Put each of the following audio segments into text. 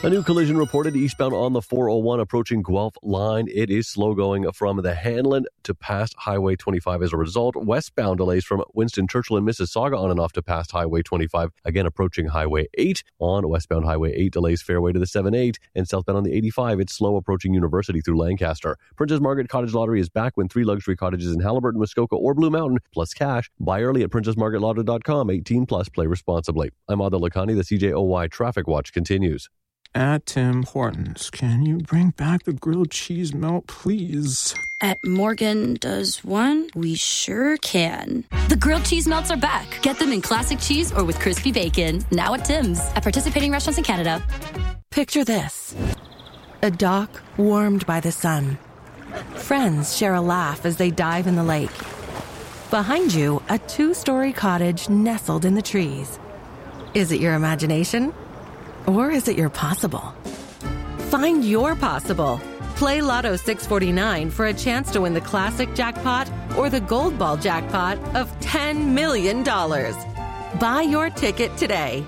A new collision reported eastbound on the 401 approaching Guelph line. It is slow going from the Hanlon to past Highway 25 as a result. Westbound delays from Winston Churchill and Mississauga on and off to past Highway 25. Again, approaching Highway 8. On westbound Highway 8, delays Fairway to the 7-8. And southbound on the 85, it's slow approaching University through Lancaster. Princess Margaret Cottage Lottery is back with 3 luxury cottages in Haliburton, Muskoka, or Blue Mountain, plus cash. Buy early at princessmargaretlottery.com. 18 plus. Play responsibly. I'm Adil Lakhani. The CJOY Traffic Watch continues. At Tim Hortons, can you bring back the grilled cheese melt, please? At Morgan Does One, we sure can. The grilled cheese melts are back. Get them in classic cheese or with crispy bacon. Now at Tim's. At participating restaurants in Canada. Picture this. A dock warmed by the sun. Friends share a laugh as they dive in the lake. Behind you, a 2-story cottage nestled in the trees. Is it your imagination? Or is it your possible? Find your possible. Play Lotto 649 for a chance to win the classic jackpot or the gold ball jackpot of $10 million. Buy your ticket today.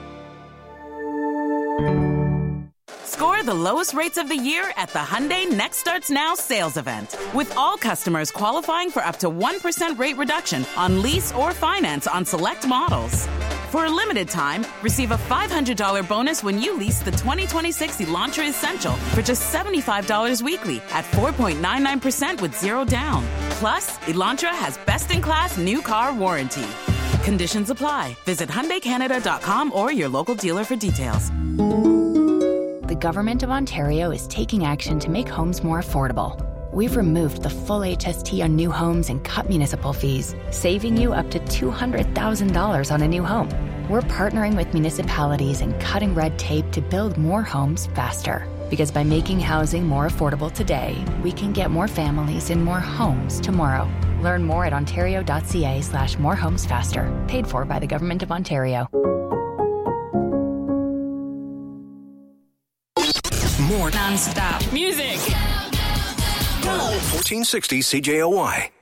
Score the lowest rates of the year at the Hyundai Next Starts Now sales event. With all customers qualifying for up to 1% rate reduction on lease or finance on select models. For a limited time, receive a $500 bonus when you lease the 2026 Elantra Essential for just $75 weekly at 4.99% with 0 down. Plus, Elantra has best-in-class new car warranty. Conditions apply. Visit HyundaiCanada.com or your local dealer for details. The Government of Ontario is taking action to make homes more affordable. We've removed the full HST on new homes and cut municipal fees, saving you up to $200,000 on a new home. We're partnering with municipalities and cutting red tape to build more homes faster. Because by making housing more affordable today, we can get more families in more homes tomorrow. Learn more at ontario.ca/morehomesfaster. Paid for by the Government of Ontario. More non-stop music. 1460 CJOY.